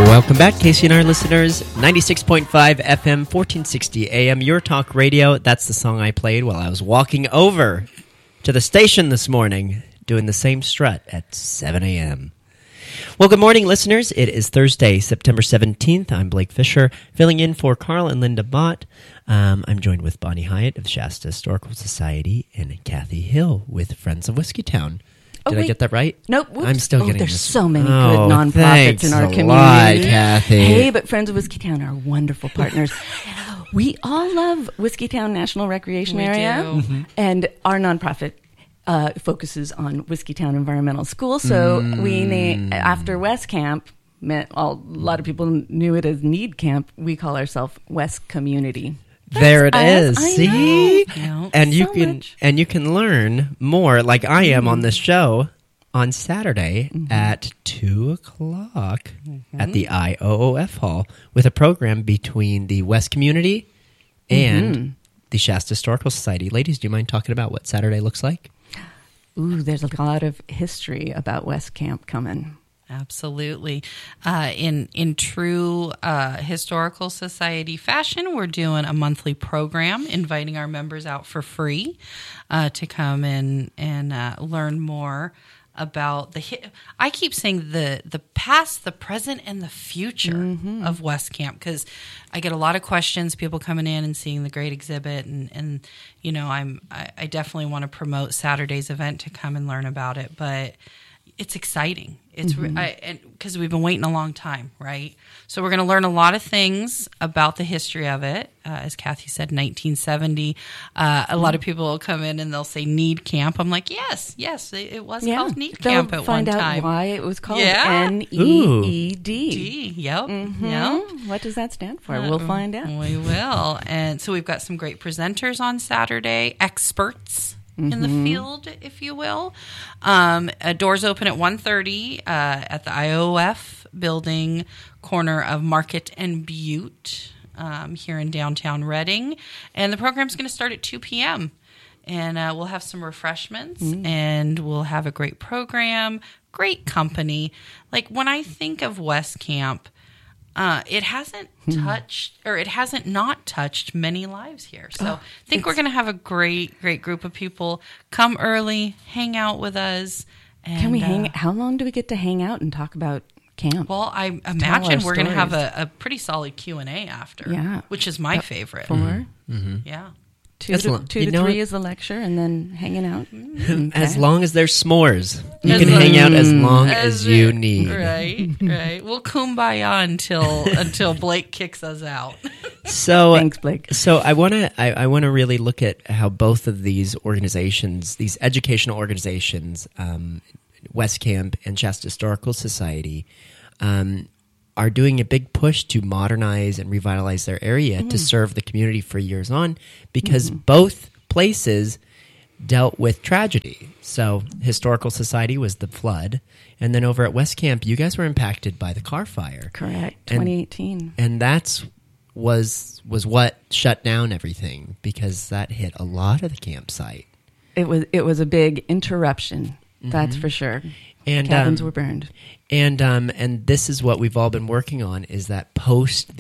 Welcome back, KCNR listeners. 96.5 FM, 1460 AM, Your Talk Radio. That's the song I played while I was walking over to the station this morning, doing the same strut at 7 a.m. Well, good morning, listeners. It is Thursday, September 17th. I'm Blake Fisher, filling in for Carl and Linda Bott. I'm joined with Bonnie Hyatt of Shasta Historical Society and Kathy Hill with Friends of Whiskeytown. Did I get that right? Nope. Whoops. I'm still getting there's this. so many good nonprofits in our community. Thanks a lot, Kathy. Hey, but Friends of Whiskeytown are wonderful partners. We all love Whiskeytown National Recreation Area, and our nonprofit focuses on Whiskeytown Environmental School. So after West Camp, a lot of people knew it as Need Camp. We call ourselves West Community. There it is. See? And you can learn more, like I am on this show, on Saturday at 2 o'clock at the IOOF Hall with a program between the West Community and the Shasta Historical Society. Ladies, do you mind talking about what Saturday looks like? Ooh, there's a lot of history about West Camp coming. Absolutely. In true Historical Society fashion, we're doing a monthly program, inviting our members out for free to come and learn more about I keep saying the past, the present, and the future of West Camp, because I get a lot of questions, people coming in and seeing the great exhibit, and you know, I definitely want to promote Saturday's event to come and learn about it, but it's exciting. It's because we've been waiting a long time, right? So we're going to learn a lot of things about the history of it. As Kathy said, 1970. A lot of people will come in and they'll say Need Camp. I'm like, yes, it was called Need Camp at one time. Find out why it was called NEED. Yep. What does that stand for? We'll find out. We will. And so we've got some great presenters on Saturday, experts in the field, if you will. Doors open at 1:30 at the IOF building, corner of Market and Butte, here in downtown Reading. And the program's going to start at 2 p.m. And we'll have some refreshments, and we'll have a great program, great company. Like, when I think of West Camp, it hasn't not touched many lives here. So I think we're going to have a great group of people. Come early, hang out with us. And, can we hang? How long do we get to hang out and talk about camp? Well, I imagine we're going to have a pretty solid Q&A after, which is my favorite. 4? Yeah. 2 to 3 is the lecture, and then hanging out. Okay. As long as there's s'mores. You can hang out as long as you need. Right. We'll kumbaya until Blake kicks us out. So thanks, Blake. So I want to really look at how both of these organizations, these educational organizations, West Camp and Shasta Historical Society, are doing a big push to modernize and revitalize their area to serve the community for years on, because both places dealt with tragedy. So Historical Society was the flood, and then over at West Camp, you guys were impacted by the car fire. Correct, 2018. And that's was what shut down everything, because that hit a lot of the campsite. It was a big interruption, that's for sure. And cabins were burned. And this is what we've all been working on, is that post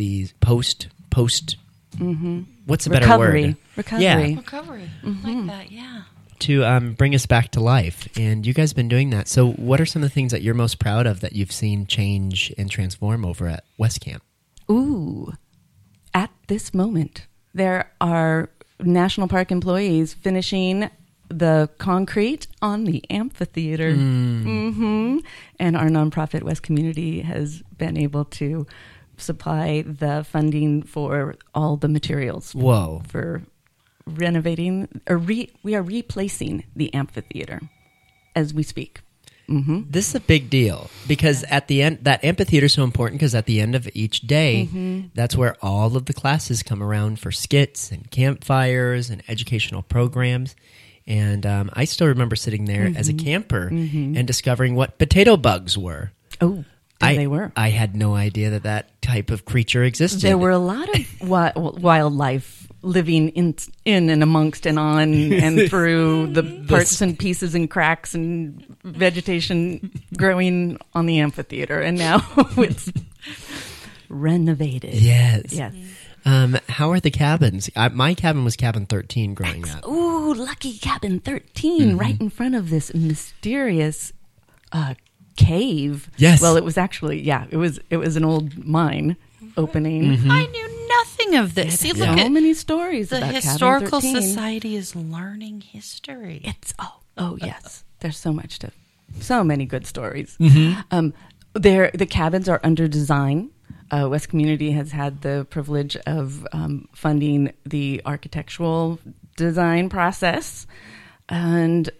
what's a better word? Recovery. Yeah. Recovery. Like that, yeah. To bring us back to life. And you guys have been doing that. So what are some of the things that you're most proud of that you've seen change and transform over at West Camp? Ooh. At this moment, there are National Park employees finishing the concrete on the amphitheater. And our nonprofit West Community has been able to supply the funding for all the materials. Whoa. For renovating, we are replacing the amphitheater as we speak. This is a big deal, because at the end, that amphitheater is so important, because at the end of each day, that's where all of the classes come around for skits and campfires and educational programs. And I still remember sitting there as a camper and discovering what potato bugs were. Oh, they were. I had no idea that type of creature existed. There were a lot of wildlife living in and amongst and on and through the parts and pieces and cracks and vegetation growing on the amphitheater. And now it's renovated. Yes. Yes. How are the cabins? My cabin was cabin 13 growing up. Ooh, lucky cabin 13, right in front of this mysterious cave. Yes. Well, it was actually, it was an old mine opening. I knew nothing of this. See, look So at many stories the about Historical cabin 13. Society is learning history. It's yes. There's so many good stories. Mm-hmm. The cabins are under design. West Community has had the privilege of funding the architectural design process, and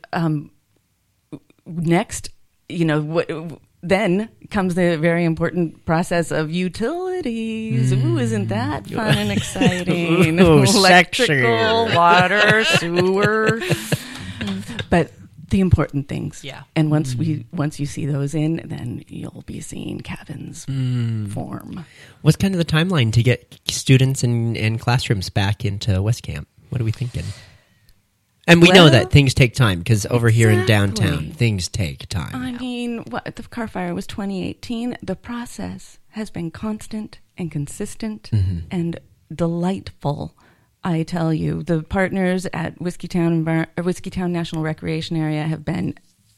next, then comes the very important process of utilities. Ooh, isn't that fun and exciting? Ooh, Electrical, sexy. water, sewer. But the important things. Yeah. And once you see those in, then you'll be seeing cabins form. What's kind of the timeline to get students and classrooms back into West Camp? What are we thinking? And we know Well, that things take time because over here in exactly. downtown, things take time. I mean, the car fire was 2018. The process has been constant and consistent and delightful. I tell you, the partners at Whiskeytown National Recreation Area have been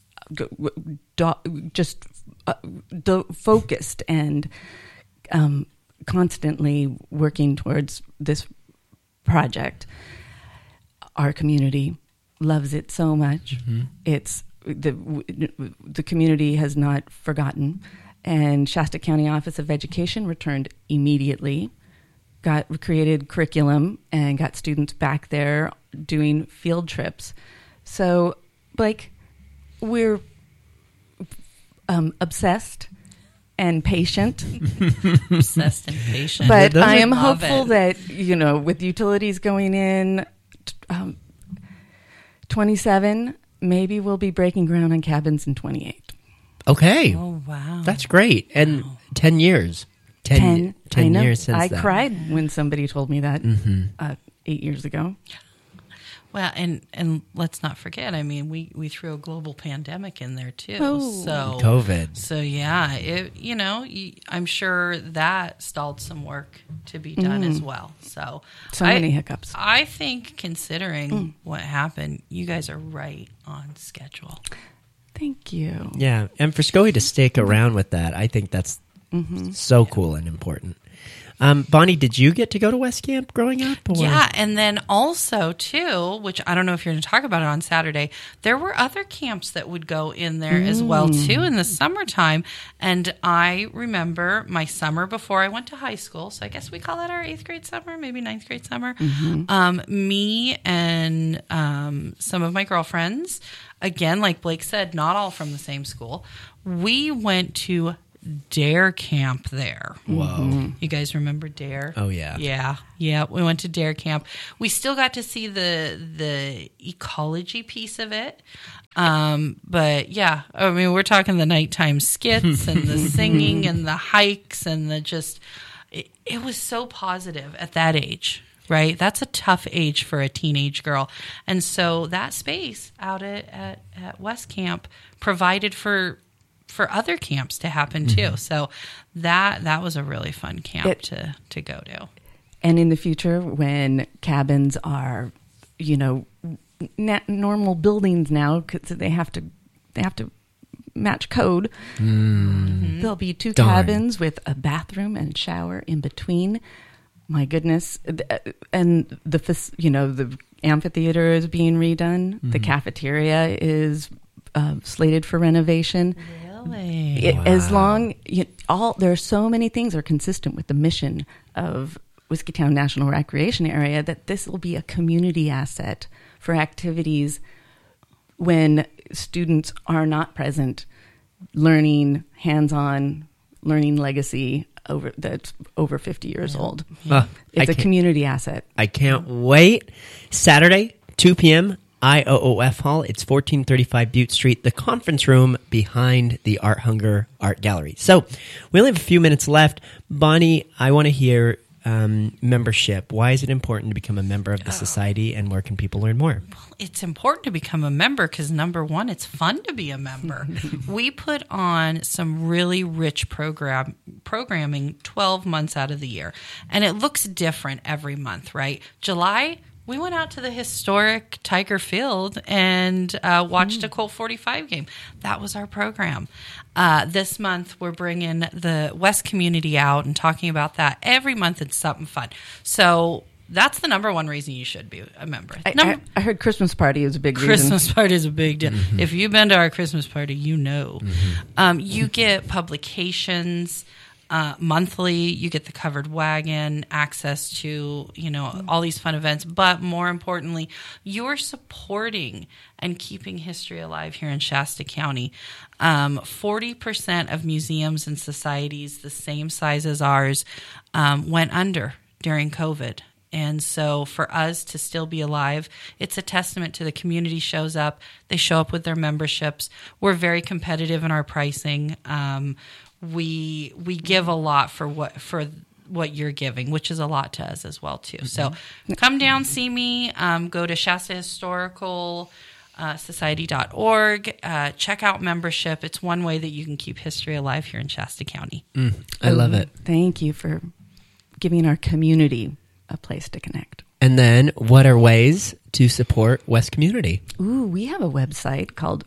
focused and constantly working towards this project. Our community loves it so much. It's the community has not forgotten, and Shasta County Office of Education returned immediately. Created curriculum and got students back there doing field trips. So, Blake, we're obsessed and patient. Obsessed and patient. But I am Love hopeful it. that, with utilities going in 27, maybe we'll be breaking ground on cabins in 28. Okay. Oh, wow. That's great. And 10 years. 10 I know. years since I that. cried when somebody told me that 8 years ago. Well, and let's not forget, I mean, we threw a global pandemic in there too. Oh. So COVID. So yeah, I'm sure that stalled some work to be done as well. So Many hiccups. I think considering what happened, you guys are right on schedule. Thank you. Yeah. And for Scoey to stick around with that, I think that's so cool and important. Bonnie, did you get to go to West Camp growing up? Or? Yeah, and then also, too, which I don't know if you're going to talk about it on Saturday, there were other camps that would go in there as well, too, in the summertime. And I remember my summer before I went to high school, so I guess we call that our 8th grade summer, maybe 9th grade summer. Me and some of my girlfriends, again, like Blake said, not all from the same school, we went to Dare Camp there. Whoa. You guys remember Dare? Oh, yeah. Yeah. We went to Dare Camp. We still got to see the ecology piece of it. But yeah, I mean, we're talking the nighttime skits and the singing and the hikes and it was so positive at that age. Right? That's a tough age for a teenage girl. And so that space out at West Camp provided for other camps to happen too. So that was a really fun camp to go to. And in the future, when cabins are, normal buildings now, because they have to match code, there'll be 2 cabins with a bathroom and shower in between. My goodness. And the amphitheater is being redone. The cafeteria is slated for renovation. Really? As long there are so many things that are consistent with the mission of Whiskeytown National Recreation Area that this will be a community asset for activities when students are not present, learning hands-on, learning legacy that's over 50 years old. It's a community asset. I can't wait. Saturday, 2 p.m., IOOF Hall. It's 1435 Butte Street, the conference room behind the Art Hunger Art Gallery. So we only have a few minutes left. Bonnie, I want to hear membership. Why is it important to become a member of the society, and where can people learn more? It's important to become a member because, number one, it's fun to be a member. We put on some really rich programs programming 12 months out of the year. And it looks different every month, right? July, we went out to the historic Tiger Field and watched a Colt 45 game. That was our program. This month, we're bringing the West community out and talking about that. Every month, it's something fun. So that's the number one reason you should be a member. I heard Christmas party is a big reason. Christmas party is a big deal. Mm-hmm. If you've been to our Christmas party, you know. Mm-hmm. You get publications monthly. You get the covered wagon, access to, all these fun events. But more importantly, you're supporting and keeping history alive here in Shasta County. 40% of museums and societies the same size as ours went under during COVID. And so for us to still be alive, it's a testament to the community shows up. They show up with their memberships. We're very competitive in our pricing. We give a lot for what you're giving, which is a lot to us as well, too. Mm-hmm. So come down, see me. Go to Shasta Historical Society.org. Check out membership. It's one way that you can keep history alive here in Shasta County. I love it. Thank you for giving our community a place to connect. And then what are ways to support West Community? Ooh, we have a website called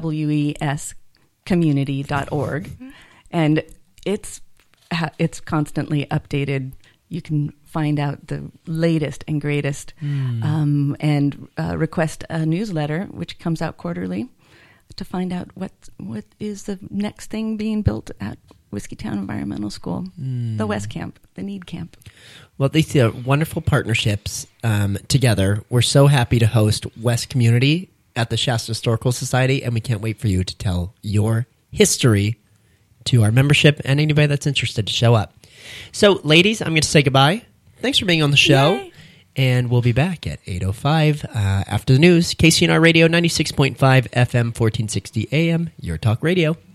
wescommunity.org, and it's constantly updated. You can find out the latest and greatest and request a newsletter, which comes out quarterly, to find out what is the next thing being built at Whiskeytown Environmental School, the West Camp, the Need Camp. Well, these are wonderful partnerships together. We're so happy to host West Community at the Shasta Historical Society, and we can't wait for you to tell your history to our membership and anybody that's interested to show up. So, ladies, I'm going to say goodbye. Thanks for being on the show. Yay. And we'll be back at 8:05 after the news. KCNR Radio, 96.5 FM, 1460 AM, Your Talk Radio.